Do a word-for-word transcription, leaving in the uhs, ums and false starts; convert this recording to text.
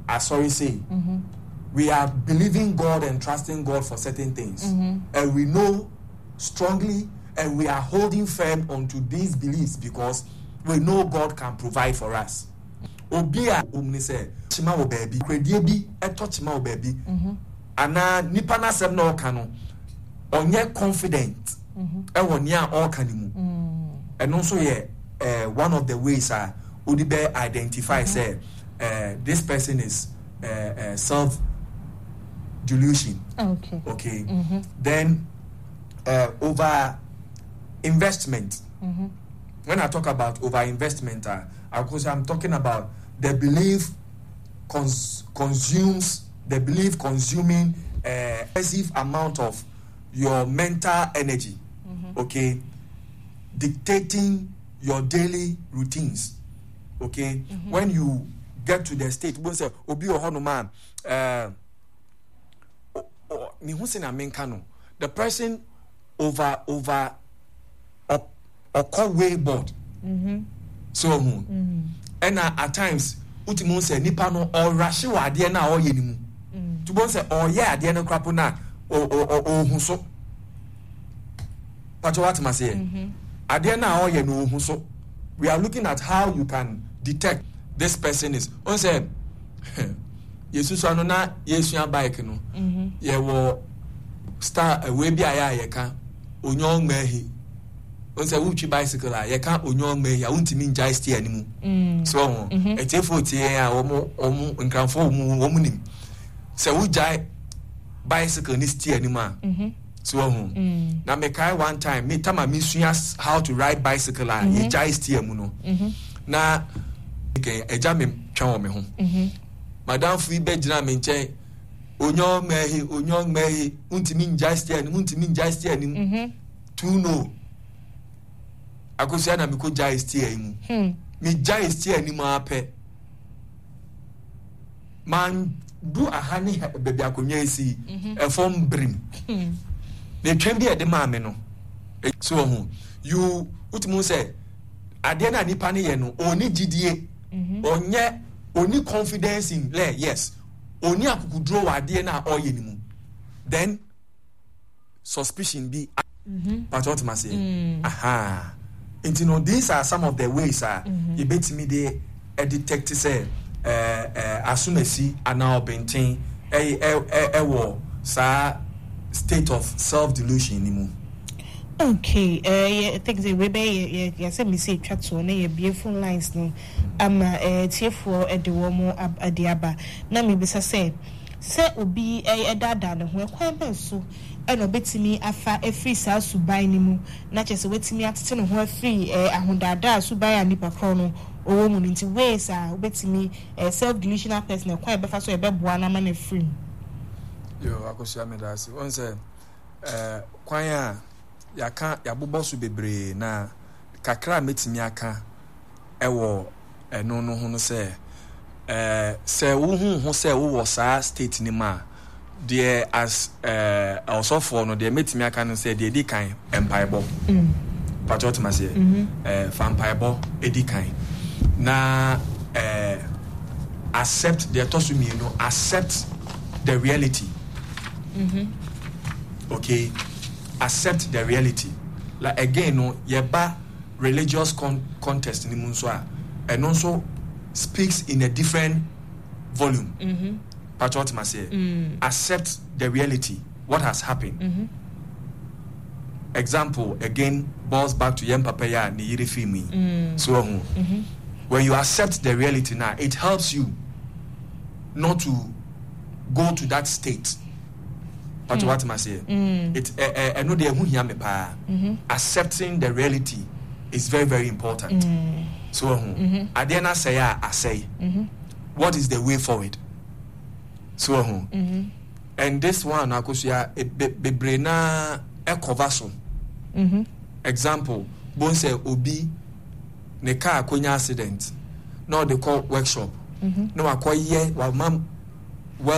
I sorry say, mm-hmm. we are believing God and trusting God for certain things, mm-hmm. and we know strongly, and we are holding firm onto these beliefs because we know God can provide for us. Obia umni say chima wo baby kredie bi eto chima wo baby mhm ana nipa na sem na oka no onye confident mhm e woni a oka ni mu mm eno so ye uh, one of the ways are uh, odi be identify mm-hmm. say uh, this person is uh, uh, self delusion. Okay. Okay. Mm-hmm. Then uh, over investment. Mm-hmm. When I talk about over investment, uh, of course I'm talking about the belief cons- consumes the belief consuming a uh, massive amount of your mental energy, mm-hmm. okay, dictating your daily routines, okay. Mm-hmm. When you get to the state, when say obi ohono man, uh, the person over over or or call way board. Mm-hmm. So mm-hmm. and uh, at times ultimo say nipa no or rashi wa ade na o ye ni mu to bon say o ye ade na krapo na o o o hu so pacho what must say ade na o ye no hu so. We are looking at how you can detect this person is on say yesu so no na yesu bike no ye wo star we bi aya ye ka onyo ngmahi on say wuchi bicycle a ye ka onyo ngmahi a untimi njai steer ni mu so e tefo tie a omo omo nkranfo omo omo nim say wujai bicycle ni steer ni ma so mm. na me kai one time me tama me sua how to ride bicycle a ye jai steer mu no na okay eja me twa me ho madam fu be gina me nche onyo mehi onyo mehi untimi njai steer ni untimi njai steer ni mhm to know akosia na me ko jai steer mu me jai steer ni ma pe man du ahani bebi akonwa esi e form brim me twem bi e de ma me no so hu you utimu say ade na nipa ne ye no oni gidie onye oni confidence in le yes oni akukudro wa ade na oye ni mu then suspicion be mhm but what must say mm. aha and you know these are some of the ways are mm-hmm. you bet me they a detect say uh uh as soon as see ana obenten e e e wo sa state of self delusion ni mu. Okay, uh, I think the way be yes me say chat to na your beautiful lines no am uh tiefo e de wo mo adiaba na me bisa say say obi e dada ne ho kwan ben so e no betimi afa efri sa suban ni mu na chese wetimi atete ne ho afri ahondada suban ani pakro no owo mu nti ways a betimi self delusional person e kwan be fa so e be boa na ma na free yo akosia me da si won say eh kwan a yaka yaboboso bebre na kakra metimi aka ewo eno no ho no say eh say wo hu ho say wo wo sa state ni ma there as eh also for no there metimi aka no say there di kan empire mm patriot ma say eh vampire edi kan na eh accept the tosumi no accept the reality. Mhm. Okay, accept the reality. Like again no yeba religious con- context ni munso a and also speaks in a different volume. Mhm. But what must say mm. accept the reality, what has happened. Mhm. Example again boils back to yempapa ya ni yiri fimi mm. so mm-hmm. when you accept the reality now it helps you not to go to that state. But mm. what must say mm. it I know they hu hia me pa accepting the reality is very very important. Mm. So mm-hmm. ade na say I say mm-hmm. what is the way forward. So mm-hmm. and this one akosia bebre na e cover so. Mm-hmm. Example, bon say obi ne car konya accident. No they call workshop. Mm-hmm. No akoye wa mam